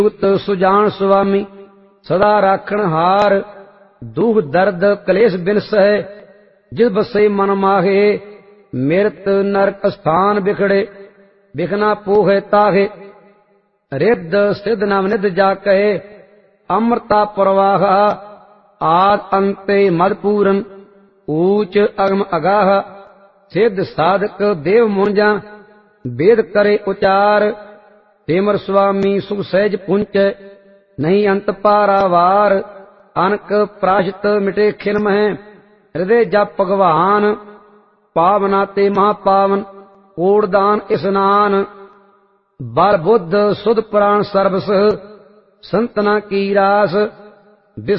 जुगत सुजान स्वामी सदा राखण हार। दुख दर्द कलेश बिन सहे जिस बसे मन माहे। मृत नरक स्थान बिखड़े बिखना पोहे ताहे। रिद्ध सिद्ध नवनिध जा कहे अमृता प्रवाह। आद अंते मद पूरन ऊच अगम अगाह। सिद्ध साधक देव मुंजा वेद करे उचार। हेमर स्वामी सुख सहज पुंचै नहीं अंत पारावार। अनक प्राशत मिटे खिन मह हृदय जप भगवान। पावना ते महापावन कोड़दान स्नान। बल बुद्ध सुध प्राण सर्वस संतना की रास।